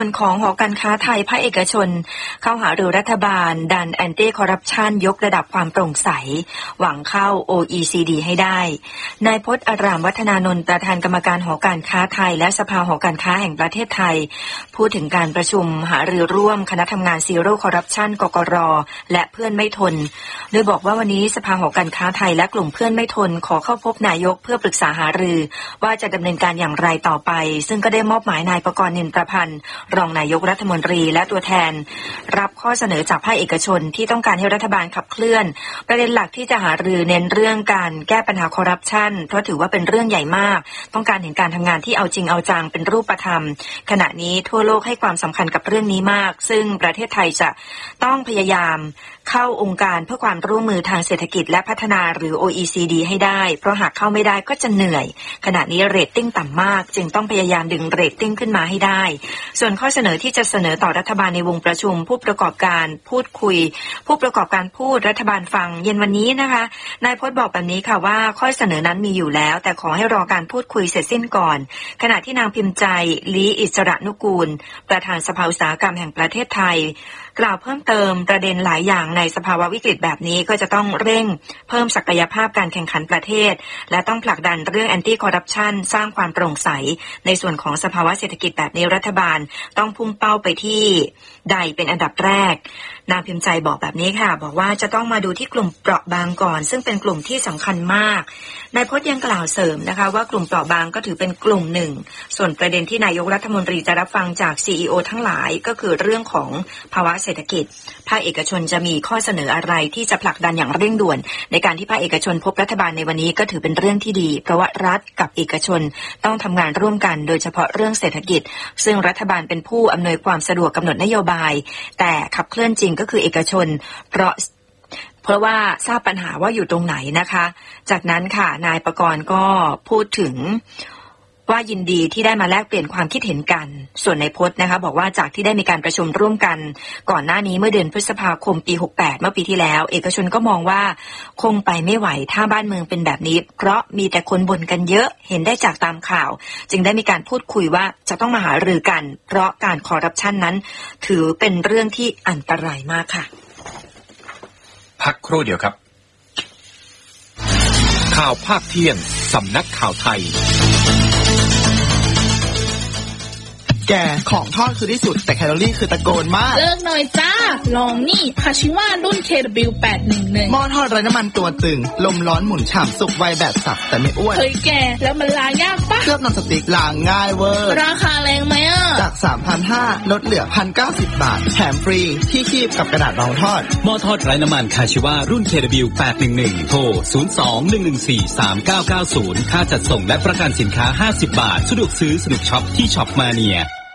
ส่วนของหอการค้าไทยภาคเอกชนเข้าหารือรัฐบาลดันแอนตี้คอร์รัปชันยกระดับความโปร่งใสหวังเข้า OECD ให้ได้นายพจน์อารามวัฒนานนท์ประธานกรรมการหอการค้าไทยและสภาหอการค้าแห่งประเทศไทยพูดถึงการประชุมหารือร่วมคณะทำงานซีโร่คอร์รัปชันกกร.และเพื่อนไม่ทนโดยบอกว่าวันนี้สภาหอการค้าไทยและกลุ่มเพื่อนไม่ทนขอเข้าพบนายกเพื่อปรึกษาหารือว่าจะดำเนินการอย่างไรต่อไปซึ่งก็ได้มอบหมายนายประกรณ์ นินประพันธ์รองนายกรัฐมนตรีและตัวแทนรับข้อเสนอจากภาคเอกชนที่ต้องการให้รัฐบาลขับเคลื่อนประเด็นหลักที่จะหารือเน้นเรื่องการแก้ปัญหาคอร์รัปชันเพราะถือว่าเป็นเรื่องใหญ่มากต้องการเห็นการทำงานที่เอาจริงเอาจังเป็นรูปธรรมขณะนี้ทั่วโลกให้ความสำคัญกับเรื่องนี้มากซึ่งประเทศไทยจะต้องพยายามเข้าองค์การเพื่อความร่วมมือทางเศรษฐกิจและพัฒนาหรือ OECD ให้ได้เพราะหากเข้าไม่ได้ก็จะเหนื่อยขณะนี้เรตติ้งต่ำมากจึงต้องพยายามดึงเรตติ้งขึ้นมาให้ได้ส่วนข้อเสนอที่จะเสนอต่อรัฐบาลในวงประชุมผู้ประกอบการพูดคุยผู้ประกอบการพูดรัฐบาลฟังเย็นวันนี้นะคะนายพจน์บอกแบบนี้ค่ะว่าข้อเสนอนั้นมีอยู่แล้วแต่ขอให้รอการพูดคุยเสร็จสิ้นก่อนขณะที่นางพิมพ์ใจลีอิสระนุกูลประธานสภาอุตสาหกรรมแห่งประเทศไทยกล่าวเพิ่มเติมประเด็นหลายอย่างในสภาวะวิกฤตแบบนี้ก็จะต้องเร่งเพิ่มศักยภาพการแข่งขันประเทศและต้องผลักดันเรื่องแอนตี้คอร์รัปชันสร้างความโปร่งใสในส่วนของสภาวะเศรษฐกิจแบบนี้รัฐบาลต้องพุ่งเป้าไปที่ใดเป็นอันดับแรกนางพิมพ์ใจบอกแบบนี้ค่ะบอกว่าจะต้องมาดูที่กลุ่มเปราะบางก่อนซึ่งเป็นกลุ่มที่สำคัญมากนายพจน์ยังกล่าวเสริมนะคะว่ากลุ่มเปราะบางก็ถือเป็นกลุ่มหนึ่งส่วนประเด็นที่นายกรัฐมนตรีจะรับฟังจาก CEO ทั้งหลายก็คือเรื่องของภาวะเศรษฐกิจภาคเอกชนจะมีข้อเสนออะไรที่จะผลักดันอย่างเร่งด่วนในการที่ภาคเอกชนพบรัฐบาลในวันนี้ก็ถือเป็นเรื่องที่ดีเพราะว่ารัฐกับเอกชนต้องทำงานร่วมกันโดยเฉพาะเรื่องเศรษฐกิจซึ่งรัฐบาลเป็นผู้อำนวยความสะดวกกำหนดนโยบายแต่ขับเคลื่อนจริงก็คือเอกชนเพราะว่าทราบปัญหาว่าอยู่ตรงไหนนะคะจากนั้นค่ะนายประกรณ์ก็พูดถึงว่ายินดีที่ได้มาแลกเปลี่ยนความคิดเห็นกันส่วนในพจน์นะคะบอกว่าจากที่ได้มีการประชุมร่วมกันก่อนหน้านี้เมื่อเดือนพฤษภาคมปี68เมื่อปีที่แล้วเอกชนก็มองว่าคงไปไม่ไหวถ้าบ้านเมืองเป็นแบบนี้เพราะมีแต่คนบ่นกันเยอะเห็นได้จากตามข่าวจึงได้มีการพูดคุยว่าจะต้องมาหารือกันเพราะการคอร์รัปชันนั้นถือเป็นเรื่องที่อันตรายมากค่ะพักครู่เดียวครับข่าวภาคเที่ยงสำนักข่าวไทยแกของทอดคือที่สุดแต่แคลอรี่คือตะโกนมากเลิกหน่อยจ้าลองนี่คาชิว่ารุ่น KW811 หม้อทอดไร้น้ำมันตัวตึงลมร้อนหมุนฉ่ำสุกไวแบบสับแต่ไม่อ้วนเฮ้ยแกแล้วมันล้างยากปะเคลือบนอนสติ๊กล้างง่ายเวอร์ราคาแรงไหมอ่ะจาก 3,500 ลดเหลือ 1,090 บาทแถมฟรีที่คีบกับกระดาษรองทอดหม้อทอดไร้น้ำมันคาชิว่ารุ่น KW811 โทร 02-114-3990 ค่าจัดส่งและประกันสินค้า50 บาทสะดวกซื้อสนุกช็อปที่ช็อปมาเนีย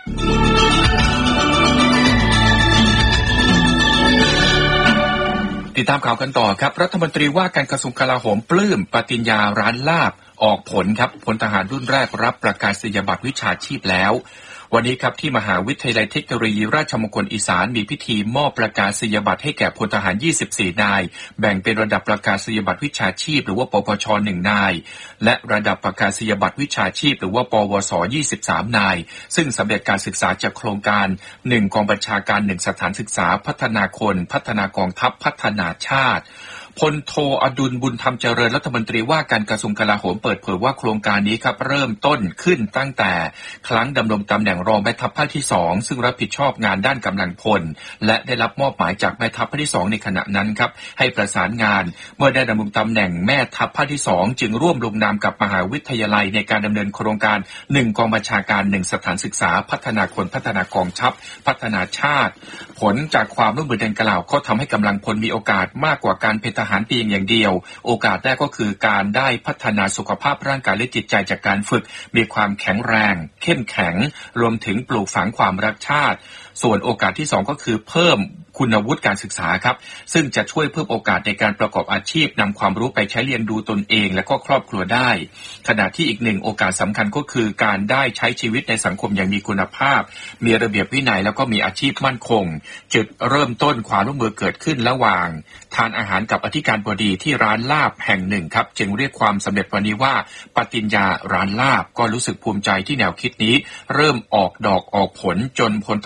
ติดตามข่าวกันต่อครับรัฐมนตรีว่าการกระทรวงกลาโหมปลื้มปฏิญญาร้านลาบออกผลครับพลทหารรุ่นแรกรับประกาศนียบัตรวิชาชีพแล้ววันนี้ครับที่มหาวิทยาลัยเทคโนโลยีราชมงคลอีสานมีพิธีมอบประกาศนียบัตรให้แก่พลทหาร24นายแบ่งเป็นระดับประกาศนียบัตรวิชาชีพหรือว่าปปช1นายและระดับประกาศนียบัตรวิชาชีพหรือว่าปวส23นายซึ่งสำเร็จการศึกษาจากโครงการ1กองบัญชาการ1สถานศึกษาพัฒนาคนพัฒนากองทัพพัฒนาชาติพลโทอดุลบุญธรรมเจริญรัฐมนตรีว่าการกระทรวงกลาโหมเปิดเผยว่าโครงการนี้ครับเริ่มต้นขึ้นตั้งแต่ครั้งดำรงตำแหน่งรองแม่ทัพภาคที่2ซึ่งรับผิดชอบงานด้านกำลังพลและได้รับมอบหมายจากแม่ทัพภาคที่2ในขณะนั้นครับให้ประสานงานเมื่อได้ดำรงตำแหน่งแม่ทัพภาคที่2จึงร่วมลงนามกับมหาวิทยาลัยในการดำเนินโครงการ1กองบัญชาการ1สถานศึกษาพัฒนาคนพัฒนากองทัพพัฒนาชาติผลจากความร่วมมือดังกล่าวก็ทำให้กำลังพลมีโอกาสมากกว่าการเป็นทหารเพียงอย่างเดียวโอกาสแรกก็คือการได้พัฒนาสุขภาพร่างกายและจิตใจจากการฝึกมีความแข็งแรงเข้มแข็งรวมถึงปลูกฝังความรักชาติส่วนโอกาสที่2ก็คือเพิ่มคุณวุฒิการศึกษาครับซึ่งจะช่วยเพิ่มโอกาสในการประกอบอาชีพนำความรู้ไปใช้เลี้ยงดูตนเองและก็ครอบครัวได้ขณะที่อีกหนึ่งโอกาสสำคัญก็คือการได้ใช้ชีวิตในสังคมอย่างมีคุณภาพมีระเบียบวินัยแล้วก็มีอาชีพมั่นคงจุดเริ่มต้นความร่วมมือเกิดขึ้นระหว่างทานอาหารกับอธิธิการบดีที่ร้านลาบแห่งหนึ่งครับจึงเรียกความสำเร็จวันนี้ว่าปฏิญญาร้านลาบก็รู้สึกภูมิใจที่แนวคิดนี้เริ่มออกดอกออกผลจนพล